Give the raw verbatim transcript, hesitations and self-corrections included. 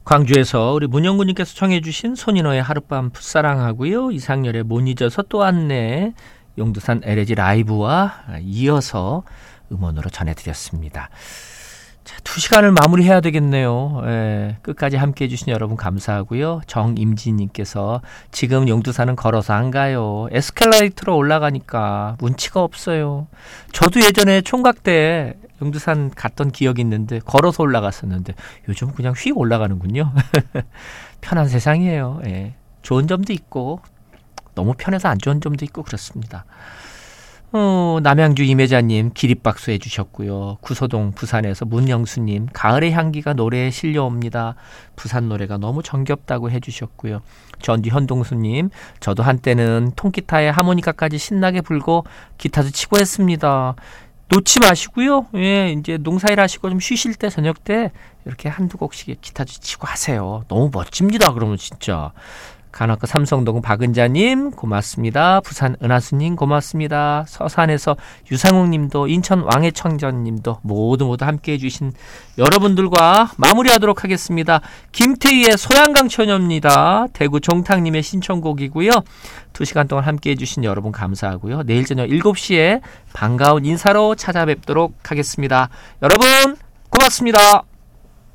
광주에서 우리 문영구님께서 청해 주신 손인호의 하룻밤 풋사랑하고요. 이상열의 못 잊어서 또 왔네. 용두산 엘에지 라이브와 이어서 음원으로 전해드렸습니다. 자, 두 시간을 마무리해야 되겠네요. 예, 끝까지 함께해 주신 여러분 감사하고요. 정임진님께서 지금 용두산은 걸어서 안 가요. 에스컬레이터로 올라가니까 운치가 없어요. 저도 예전에 총각 때 용두산 갔던 기억이 있는데 걸어서 올라갔었는데 요즘 그냥 휙 올라가는군요. 편한 세상이에요. 예, 좋은 점도 있고 너무 편해서 안 좋은 점도 있고 그렇습니다. 어, 남양주 이매자님 기립박수 해주셨고요. 구소동 부산에서 문영수님 가을의 향기가 노래에 실려옵니다. 부산 노래가 너무 정겹다고 해주셨고요. 전주 현동수님 저도 한때는 통기타에 하모니카까지 신나게 불고 기타도 치고 했습니다. 놓지 마시고요. 예, 이제 농사일 하시고 좀 쉬실 때 저녁 때 이렇게 한두 곡씩 기타도 치고 하세요. 너무 멋집니다. 그러면 진짜. 간호과 삼성동 박은자님 고맙습니다. 부산 은하수님 고맙습니다. 서산에서 유상욱님도 인천 왕해청전님도 모두 모두 함께해 주신 여러분들과 마무리하도록 하겠습니다. 김태희의 소양강처녀입니다. 대구 종탁님의 신청곡이고요. 두 시간 동안 함께해 주신 여러분 감사하고요. 내일 저녁 일곱 시에 반가운 인사로 찾아뵙도록 하겠습니다. 여러분 고맙습니다.